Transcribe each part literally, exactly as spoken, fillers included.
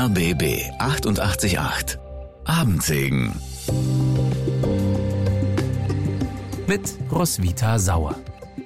R B B achtundachtzig Komma acht Abendsegen mit Roswitha Sauer.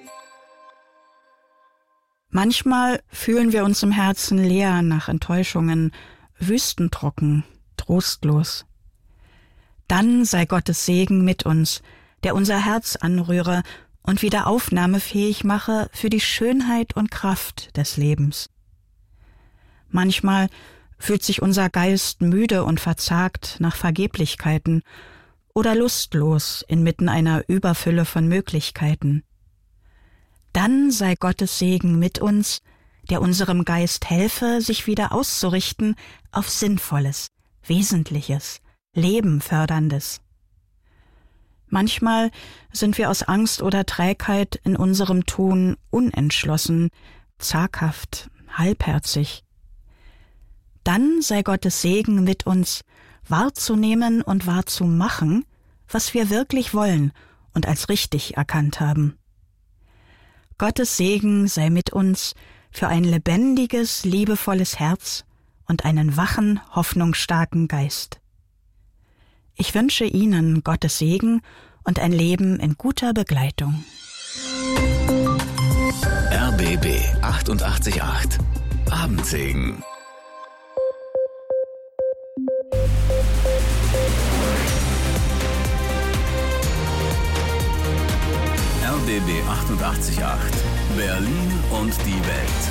Manchmal fühlen wir uns im Herzen leer nach Enttäuschungen, wüstentrocken, trostlos. Dann sei Gottes Segen mit uns, der unser Herz anrühre und wieder aufnahmefähig mache für die Schönheit und Kraft des Lebens. Manchmal fühlt sich unser Geist müde und verzagt nach Vergeblichkeiten oder lustlos inmitten einer Überfülle von Möglichkeiten. Dann sei Gottes Segen mit uns, der unserem Geist helfe, sich wieder auszurichten auf Sinnvolles, Wesentliches, Lebenförderndes. Manchmal sind wir aus Angst oder Trägheit in unserem Tun unentschlossen, zaghaft, halbherzig. Dann sei Gottes Segen mit uns, wahrzunehmen und wahrzumachen, was wir wirklich wollen und als richtig erkannt haben. Gottes Segen sei mit uns für ein lebendiges, liebevolles Herz und einen wachen, hoffnungsstarken Geist. Ich wünsche Ihnen Gottes Segen und ein Leben in guter Begleitung. R B B achtundachtzig Komma acht Abendsegen. R B B achtundachtzig Komma acht Berlin und die Welt.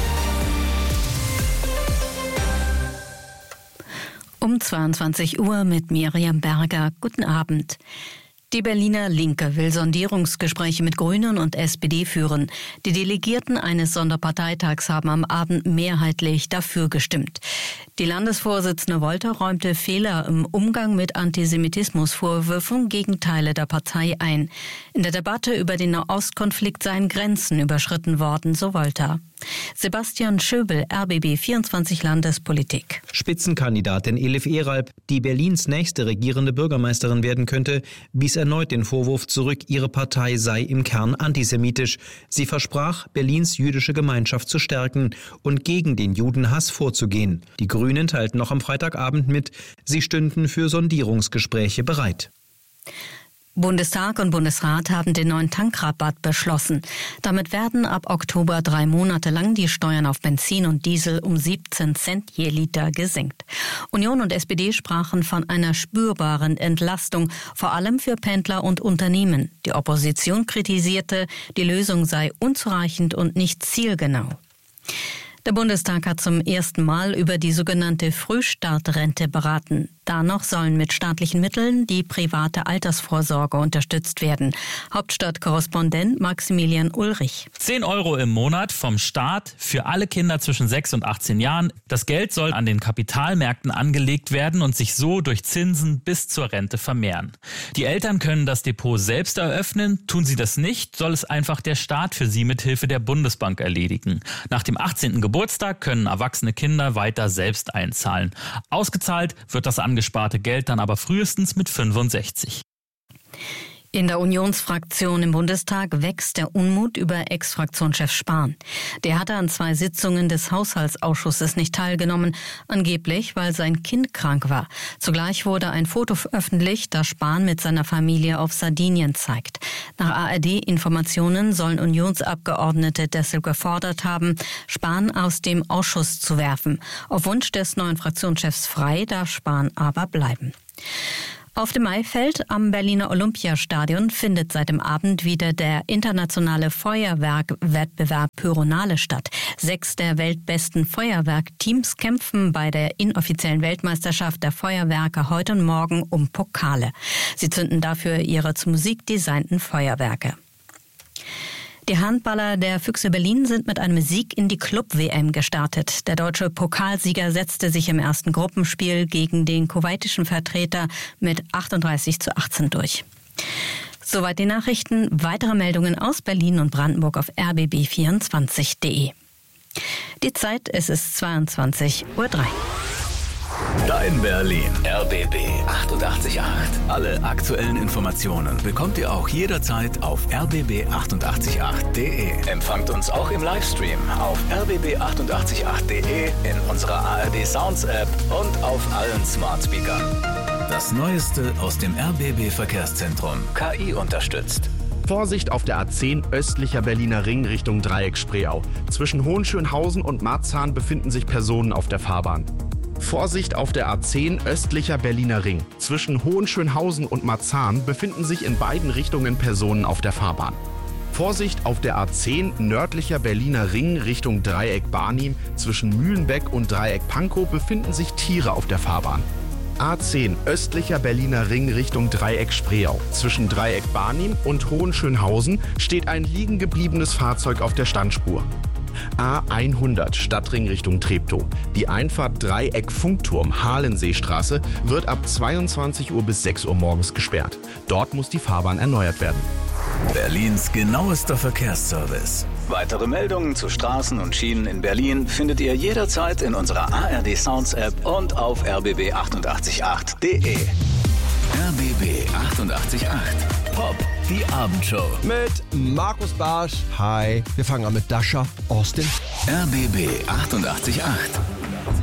Um zweiundzwanzig Uhr mit Miriam Berger. Guten Abend. Die Berliner Linke will Sondierungsgespräche mit Grünen und S P D führen. Die Delegierten eines Sonderparteitags haben am Abend mehrheitlich dafür gestimmt. Die Landesvorsitzende Wolter räumte Fehler im Umgang mit Antisemitismusvorwürfen gegen Teile der Partei ein. In der Debatte über den Nahostkonflikt seien Grenzen überschritten worden, so Wolter. Sebastian Schöbel, R B B vierundzwanzig Landespolitik. Spitzenkandidatin Elif Eralp, die Berlins nächste regierende Bürgermeisterin werden könnte, wies erneut den Vorwurf zurück, ihre Partei sei im Kern antisemitisch. Sie versprach, Berlins jüdische Gemeinschaft zu stärken und gegen den Judenhass vorzugehen. Die Grünen teilten noch am Freitagabend mit, sie stünden für Sondierungsgespräche bereit. Bundestag und Bundesrat haben den neuen Tankrabatt beschlossen. Damit werden ab Oktober drei Monate lang die Steuern auf Benzin und Diesel um siebzehn Cent je Liter gesenkt. Union und S P D sprachen von einer spürbaren Entlastung, vor allem für Pendler und Unternehmen. Die Opposition kritisierte, die Lösung sei unzureichend und nicht zielgenau. Der Bundestag hat zum ersten Mal über die sogenannte Frühstartrente beraten. Danach sollen mit staatlichen Mitteln die private Altersvorsorge unterstützt werden. Hauptstadtkorrespondent Maximilian Ulrich. zehn Euro im Monat vom Staat für alle Kinder zwischen sechs und achtzehn Jahren. Das Geld soll an den Kapitalmärkten angelegt werden und sich so durch Zinsen bis zur Rente vermehren. Die Eltern können das Depot selbst eröffnen. Tun sie das nicht, soll es einfach der Staat für sie mit Hilfe der Bundesbank erledigen. Nach dem achtzehnten Geburtstag können erwachsene Kinder weiter selbst einzahlen. Ausgezahlt wird das angesparte Geld dann aber frühestens mit fünfundsechzig. In der Unionsfraktion im Bundestag wächst der Unmut über Ex-Fraktionschef Spahn. Der hatte an zwei Sitzungen des Haushaltsausschusses nicht teilgenommen, angeblich, weil sein Kind krank war. Zugleich wurde ein Foto veröffentlicht, das Spahn mit seiner Familie auf Sardinien zeigt. Nach A R D-Informationen sollen Unionsabgeordnete deshalb gefordert haben, Spahn aus dem Ausschuss zu werfen. Auf Wunsch des neuen Fraktionschefs Frey darf Spahn aber bleiben. Auf dem Maifeld am Berliner Olympiastadion findet seit dem Abend wieder der internationale Feuerwerkwettbewerb Pyronale statt. Sechs der weltbesten Feuerwerkteams kämpfen bei der inoffiziellen Weltmeisterschaft der Feuerwerke heute und morgen um Pokale. Sie zünden dafür ihre zu Musik designten Feuerwerke. Die Handballer der Füchse Berlin sind mit einem Sieg in die Club-W M gestartet. Der deutsche Pokalsieger setzte sich im ersten Gruppenspiel gegen den kuwaitischen Vertreter mit achtunddreißig zu achtzehn durch. Soweit die Nachrichten. Weitere Meldungen aus Berlin und Brandenburg auf r b b vierundzwanzig punkt d e. Die Zeit, es ist zweiundzwanzig Uhr drei. Dein Berlin. R B B achtundachtzig Komma acht. Alle aktuellen Informationen bekommt ihr auch jederzeit auf r b b achtundachtzig Komma acht punkt d e. Empfangt uns auch im Livestream auf r b b achtundachtzig Komma acht punkt d e, in unserer A R D Sounds App und auf allen Smart Speakern. Das Neueste aus dem R B B Verkehrszentrum. K I unterstützt. Vorsicht auf der A zehn östlicher Berliner Ring Richtung Dreieck Spreeau. Zwischen Hohenschönhausen und Marzahn befinden sich Personen auf der Fahrbahn. Vorsicht auf der A zehn östlicher Berliner Ring. Zwischen Hohenschönhausen und Marzahn befinden sich in beiden Richtungen Personen auf der Fahrbahn. Vorsicht auf der A zehn nördlicher Berliner Ring Richtung Dreieck Barnim. Zwischen Mühlenbeck und Dreieck Pankow befinden sich Tiere auf der Fahrbahn. A zehn östlicher Berliner Ring Richtung Dreieck Spreeau. Zwischen Dreieck Barnim und Hohenschönhausen steht ein liegen gebliebenes Fahrzeug auf der Standspur. A hundert Stadtring Richtung Treptow. Die Einfahrt Dreieck Funkturm Halenseestraße wird ab zweiundzwanzig Uhr bis sechs Uhr morgens gesperrt. Dort muss die Fahrbahn erneuert werden. Berlins genauester Verkehrsservice. Weitere Meldungen zu Straßen und Schienen in Berlin findet ihr jederzeit in unserer A R D Sounds App und auf r b b achtundachtzig Komma acht punkt d e. R B B achtundachtzig Komma acht. Pop, die Abendshow. Mit Markus Barsch. Hi. Wir fangen an mit Dasha Austin. R B B achtundachtzig Komma acht.